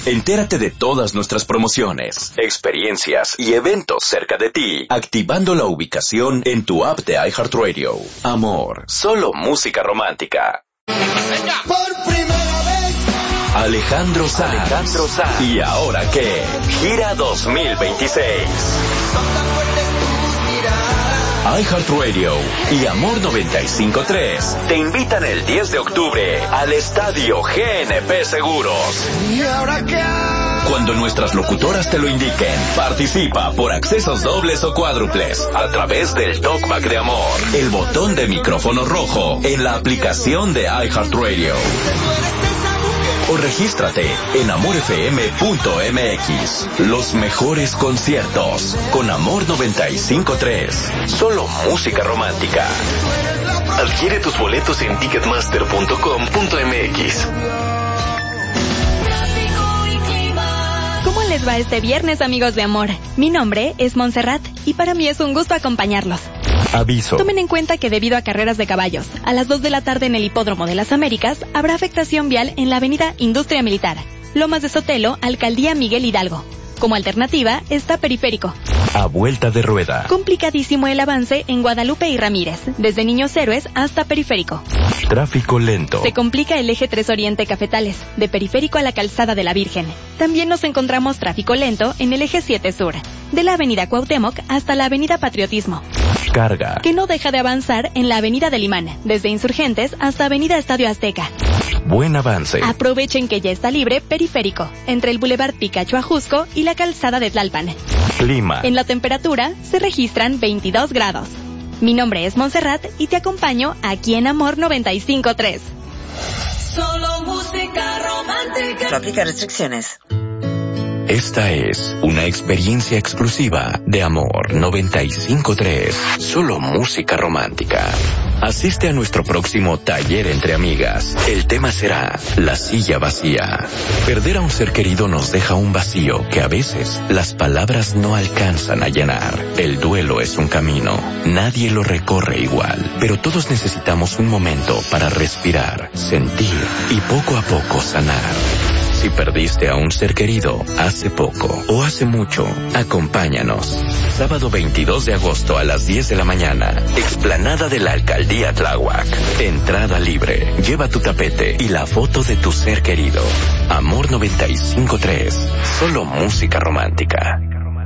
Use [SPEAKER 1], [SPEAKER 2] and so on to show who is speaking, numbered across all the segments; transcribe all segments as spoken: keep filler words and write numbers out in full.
[SPEAKER 1] Entérate de todas nuestras promociones, experiencias y eventos cerca de ti, activando la ubicación en tu app de iHeartRadio. Amor, solo música romántica.
[SPEAKER 2] Venga. Por primera vez.
[SPEAKER 1] Alejandro Sanz. Alejandro Sanz. ¿Y ahora qué? Gira dos mil veintiséis. iHeartRadio y Amor noventa y cinco punto tres te invitan el diez de octubre al Estadio G N P Seguros.
[SPEAKER 2] ¿Y ahora qué?
[SPEAKER 1] Cuando nuestras locutoras te lo indiquen, participa por accesos dobles o cuádruples a través del Talkback de Amor, el botón de micrófono rojo en la aplicación de iHeartRadio. O regístrate en amor f m punto m x. Los mejores conciertos con Amor noventa y cinco punto tres. Solo música romántica. Adquiere tus boletos en ticketmaster punto com punto m x.
[SPEAKER 3] ¿Cómo les va este viernes, amigos de Amor? Mi nombre es Montserrat y para mí es un gusto acompañarlos.
[SPEAKER 1] Aviso.
[SPEAKER 3] Tomen en cuenta que debido a carreras de caballos, a las dos de la tarde en el Hipódromo de las Américas, habrá afectación vial en la avenida Industria Militar, Lomas de Sotelo, Alcaldía Miguel Hidalgo. Como alternativa, está Periférico.
[SPEAKER 1] A vuelta de rueda.
[SPEAKER 3] Complicadísimo el avance en Guadalupe y Ramírez, desde Niños Héroes hasta Periférico.
[SPEAKER 1] Tráfico lento.
[SPEAKER 3] Se complica el eje tres Oriente Cafetales, de Periférico a la Calzada de la Virgen. También nos encontramos tráfico lento en el eje siete Sur, de la avenida Cuauhtémoc hasta la avenida Patriotismo.
[SPEAKER 1] Carga.
[SPEAKER 3] Que no deja de avanzar en la avenida del Imán, desde Insurgentes hasta avenida Estadio Azteca.
[SPEAKER 1] Buen avance.
[SPEAKER 3] Aprovechen que ya está libre Periférico, entre el Boulevard Picacho Ajusco y la Calzada de Tlalpan.
[SPEAKER 1] Clima.
[SPEAKER 3] En la temperatura se registran veintidós grados. Mi nombre es Montserrat y te acompaño aquí en Amor noventa y cinco punto tres.
[SPEAKER 4] Solo música romántica.
[SPEAKER 5] No aplica restricciones.
[SPEAKER 1] Esta es una experiencia exclusiva de Amor noventa y cinco punto tres. Solo música romántica. Asiste a nuestro próximo taller entre amigas. El tema será la silla vacía. Perder a un ser querido nos deja un vacío que a veces las palabras no alcanzan a llenar. El duelo es un camino. Nadie lo recorre igual, pero todos necesitamos un momento para respirar, sentir y poco a poco sanar. Si perdiste a un ser querido hace poco o hace mucho, acompáñanos. Sábado veintidós de agosto a las diez de la mañana, explanada de la Alcaldía Tláhuac. Entrada libre. Lleva tu tapete y la foto de tu ser querido. Amor noventa y cinco punto tres. Solo música romántica.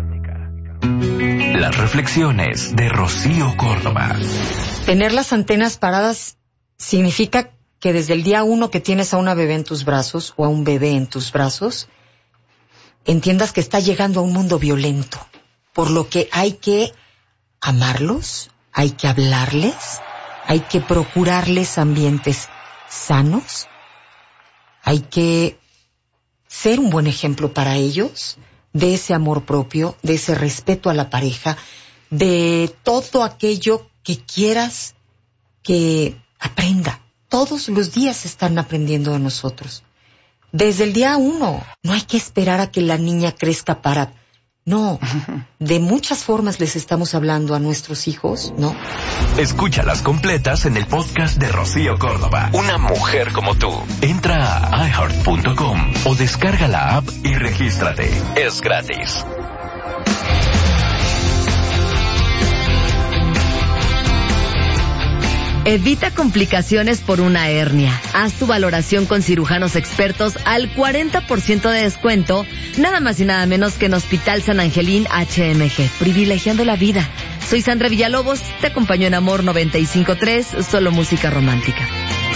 [SPEAKER 1] Las reflexiones de Rocío Córdoba.
[SPEAKER 6] Tener las antenas paradas significa que desde el día uno que tienes a una bebé en tus brazos o a un bebé en tus brazos, entiendas que está llegando a un mundo violento, por lo que hay que amarlos, hay que hablarles, hay que procurarles ambientes sanos, hay que ser un buen ejemplo para ellos, de ese amor propio, de ese respeto a la pareja, de todo aquello que quieras que aprenda. Todos los días están aprendiendo de nosotros. Desde el día uno. No hay que esperar a que la niña crezca para... No, de muchas formas les estamos hablando a nuestros hijos, ¿no?
[SPEAKER 1] Escúchalas completas en el podcast de Rocío Córdoba. Una mujer como tú. Entra a i heart punto com o descarga la app y regístrate. Es gratis.
[SPEAKER 7] Evita complicaciones por una hernia. Haz tu valoración con cirujanos expertos al cuarenta por ciento de descuento, nada más y nada menos que en Hospital San Angelín H M G, privilegiando la vida. Soy Sandra Villalobos, te acompaño en Amor noventa y cinco punto tres, solo música romántica.